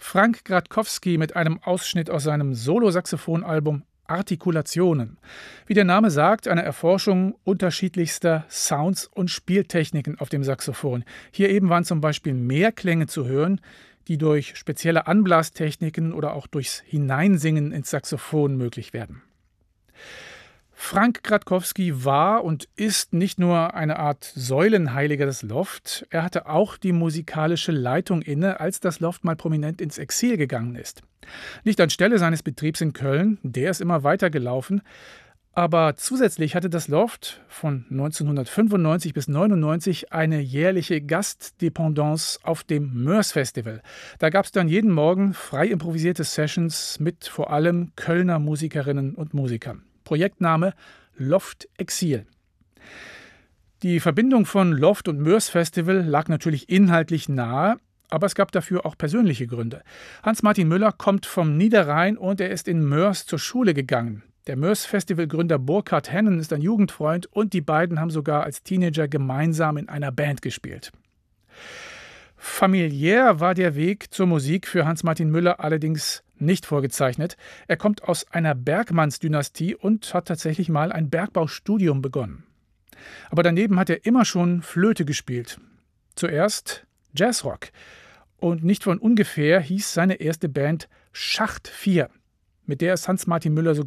Frank Gradkowski mit einem Ausschnitt aus seinem Solo-Saxophon-Album Artikulationen. Wie der Name sagt, eine Erforschung unterschiedlichster Sounds und Spieltechniken auf dem Saxophon. Hier eben waren zum Beispiel Mehrklänge zu hören, die durch spezielle Anblastechniken oder auch durchs Hineinsingen ins Saxophon möglich werden. Frank Gradkowski war und ist nicht nur eine Art Säulenheiliger des Loft, er hatte auch die musikalische Leitung inne, als das Loft mal prominent ins Exil gegangen ist. Nicht anstelle seines Betriebs in Köln, der ist immer weitergelaufen, aber zusätzlich hatte das Loft von 1995 bis 1999 eine jährliche Gastdependance auf dem Moers Festival. Da gab es dann jeden Morgen frei improvisierte Sessions mit vor allem Kölner Musikerinnen und Musikern. Projektname Loft Exil. Die Verbindung von Loft und Moers Festival lag natürlich inhaltlich nahe, aber es gab dafür auch persönliche Gründe. Hans-Martin Müller kommt vom Niederrhein und er ist in Moers zur Schule gegangen. Der Moers Festival-Gründer Burkhard Hennen ist ein Jugendfreund und die beiden haben sogar als Teenager gemeinsam in einer Band gespielt. Familiär war der Weg zur Musik für Hans-Martin Müller allerdings nicht vorgezeichnet. Er kommt aus einer Bergmannsdynastie und hat tatsächlich mal ein Bergbaustudium begonnen. Aber daneben hat er immer schon Flöte gespielt. Zuerst Jazzrock. Und nicht von ungefähr hieß seine erste Band Schacht 4. Mit der ist Hans-Martin Müller sogar